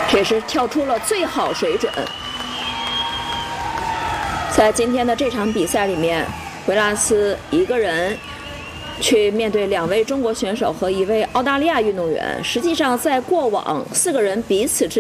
这也是跳出了最好水准。在今天的这场比赛里面，维拉斯一个人去面对2位中国选手和1位澳大利亚运动员。实际上，在过往4个人彼此之